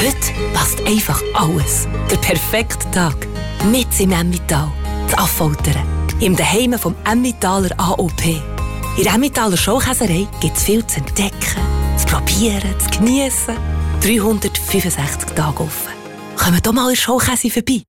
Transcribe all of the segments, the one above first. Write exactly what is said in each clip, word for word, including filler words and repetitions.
Heute passt einfach alles. Der perfekte Tag. Mit im Emmental. Das Affoltern. Im Daheim vom Emmentaler A O P. In der Emmentaler Schaukäserei gibt es viel zu entdecken, zu probieren, zu geniessen. dreihundertfünfundsechzig Tage offen. Kommt doch mal in Schaukäse vorbei.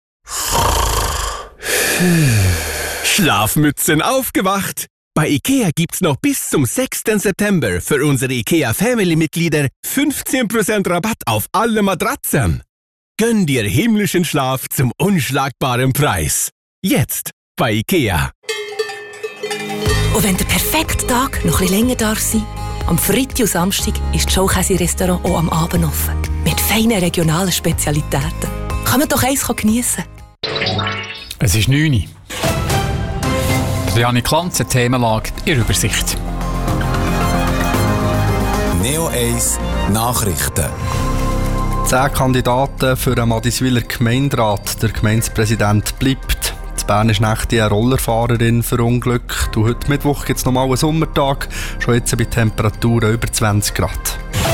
Schlafmützen aufgewacht! Bei IKEA gibt's noch bis zum sechsten September für unsere IKEA Family-Mitglieder fünfzehn Prozent Rabatt auf alle Matratzen. Gönn dir himmlischen Schlaf zum unschlagbaren Preis. Jetzt bei IKEA. Und wenn der perfekte Tag noch etwas länger darf sein, am Freitag und Samstag ist das Schaukäse-Restaurant auch am Abend offen. Mit feinen regionalen Spezialitäten. Kommt doch eins geniessen. Es ist neun Uhr. Janik Lanz, Themenlage in Übersicht. Neo eins Nachrichten. Zehn Kandidaten für den Madiswiler Gemeinderat. Der Gemeindepräsident bleibt. In Bern ist nächte eine Rollerfahrerin verunglückt. Und heute Mittwoch gibt es nochmal einen Sommertag. Schon jetzt bei Temperaturen über zwanzig Grad.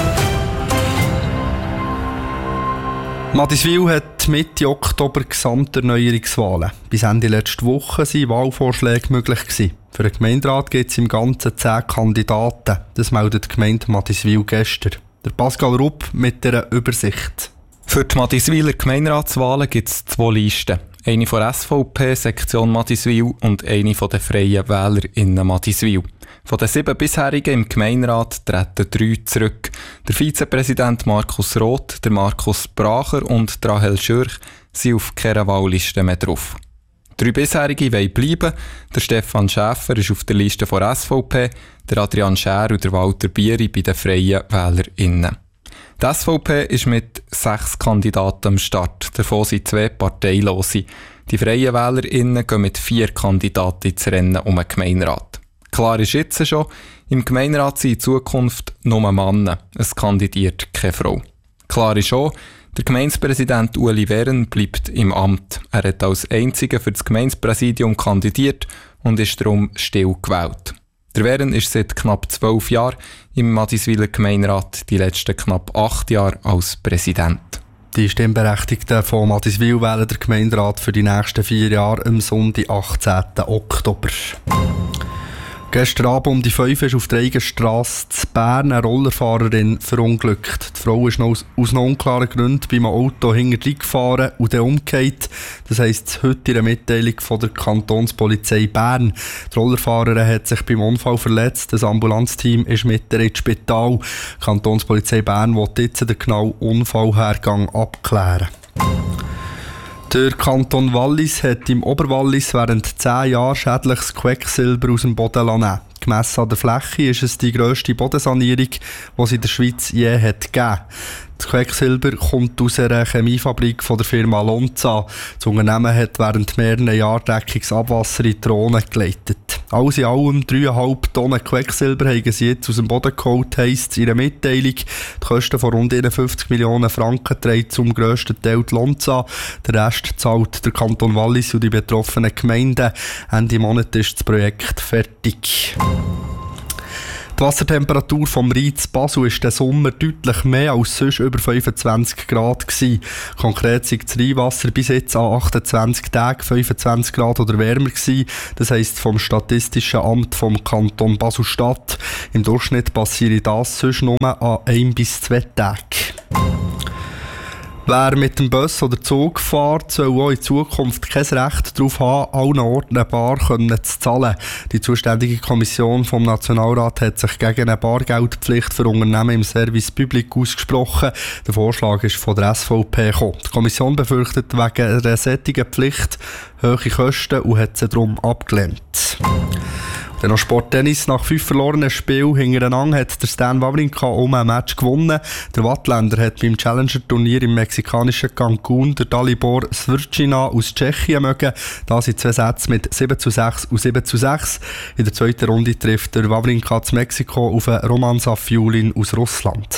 Madiswil hat Mitte Oktober Gesamterneuerungswahlen. Bis Ende letzte Woche waren Wahlvorschläge möglich gewesen. Für den Gemeinderat gibt es im Ganzen zehn Kandidaten. Das meldet die Gemeinde Madiswil gestern. Der Pascal Rupp mit einer Übersicht. Für die Madiswiler Gemeinderatswahlen gibt es zwei Listen. Eine von der S V P, Sektion Madiswil, und eine von den Freien WählerInnen Madiswil. Von den sieben bisherigen im Gemeinderat treten drei zurück. Der Vizepräsident Markus Roth, der Markus Bracher und Rahel Schürch sind auf keiner Wahlliste mehr drauf. Drei bisherige wollen bleiben. Der Stefan Schäfer ist auf der Liste von der S V P, der Adrian Schär und der Walter Bieri bei den Freien WählerInnen. Die S V P ist mit sechs Kandidaten am Start. Davon sind zwei Parteilose. Die Freien WählerInnen gehen mit vier Kandidaten ins Rennen um den Gemeinderat. Klar ist jetzt schon, im Gemeinderat sind in Zukunft nur Männer. Es kandidiert keine Frau. Klar ist auch, der Gemeindepräsident Ueli Wern bleibt im Amt. Er hat als einziger für das Gemeindepräsidium kandidiert und ist darum still gewählt. Der Wern ist seit knapp zwölf Jahren im Madiswiler Gemeinderat, die letzten knapp acht Jahre als Präsident. Die Stimmberechtigten von Madiswil wählen den Gemeinderat für die nächsten vier Jahre am Sonntag, achtzehnten Oktober. Gestern Abend um die fünf ist auf der Eigenstrasse in Bern eine Rollerfahrerin verunglückt. Die Frau ist noch aus, aus noch unklaren Gründen bei einem Auto hinterher gefahren und dann umgekehrt. Das heisst heute in einer Mitteilung von der Kantonspolizei Bern. Die Rollerfahrerin hat sich beim Unfall verletzt. Das Ambulanzteam ist mit ihr ins Spital. Die Kantonspolizei Bern will jetzt den genauen Unfallhergang abklären. Der Kanton Wallis hat im Oberwallis während zehn Jahren schädliches Quecksilber aus dem Boden nehmen. Gemessen an der Fläche ist es die grösste Bodensanierung, die es in der Schweiz je hat gegeben. Das Quecksilber kommt aus einer Chemiefabrik von der Firma Lonza. Das Unternehmen hat während mehreren Jahren dreckiges Abwasser in die Rhone geleitet. Alles in allem dreieinhalb Tonnen Quecksilber haben sie jetzt aus dem Boden geholt, heisst es in einer Mitteilung. Die Kosten von rund einundfünfzig Millionen Franken trägt zum grössten Teil die Lonza. Der Rest zahlt der Kanton Wallis und die betroffenen Gemeinden. Ende Monat ist das Projekt fertig. Die Wassertemperatur vom Rhein zu Basel war diesen Sommer deutlich mehr als sonst über fünfundzwanzig Grad gewesen. Konkret war das Rheinwasser bis jetzt an achtundzwanzig Tagen fünfundzwanzig Grad oder wärmer gewesen. Das heisst vom Statistischen Amt vom Kanton Basel-Stadt. Im Durchschnitt passiert das sonst nur an ein bis zwei Tagen. Wer mit dem Bus oder Zug fährt, soll auch in Zukunft kein Recht darauf haben, allen Orten eine Bar zu zahlen. Die zuständige Kommission vom Nationalrat hat sich gegen eine Bargeldpflicht für Unternehmen im Service Public ausgesprochen. Der Vorschlag ist von der S V P gekommen. Die Kommission befürchtet wegen einer solchen Pflicht hohe Kosten und hat sie darum abgelehnt. Dann noch Sporttennis. Nach fünf verlorenen Spielen hintereinander hat der Stan Wawrinka um ein Match gewonnen. Der Wattländer hat beim Challenger-Turnier im mexikanischen Cancun der Dalibor Svrčina aus Tschechien mögen. Da sind zwei Sätze mit sieben zu sechs und sieben zu sechs. In der zweiten Runde trifft der Wawrinka zu Mexiko auf einen Roman Safiulin aus Russland.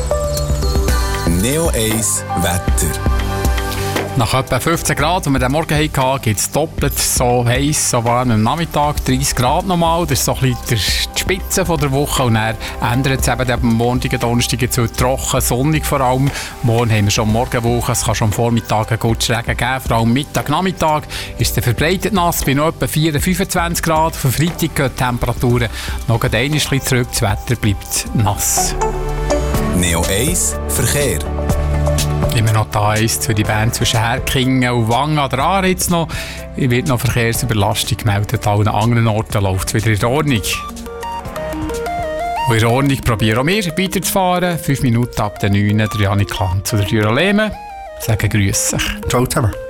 Neo eins Wetter. Nach etwa fünfzehn Grad, die wir den Morgen hatten, gibt es doppelt so heiß, so warm am Nachmittag. dreißig Grad nochmal. Das ist so ein bisschen die Spitze von der Woche und dann ändert es eben am Montag und Donnerstag zu trocken, sonnig vor allem. Morgen haben wir schon Morgenwoche, es kann schon am Vormittag einen guten Regen geben, vor allem Mittag, Nachmittag ist es verbreitet nass, bei noch etwa vier bis fünfundzwanzig Grad. Für Freitag gehen die Temperaturen noch ein bisschen zurück, das Wetter bleibt nass. Neo eins Verkehr. Immer noch da ist für die Band zwischen Herkingen und Wangen an der Aare jetzt noch. Ich wird noch Verkehrsüberlastung gemeldet. An allen anderen Orten läuft es wieder in Ordnung. Und in Ordnung probieren auch wir weiterzufahren. Fünf Minuten ab der neun. Der Janik Lanz oder Jura Lehmann sagen Grüße. Ciao zusammen.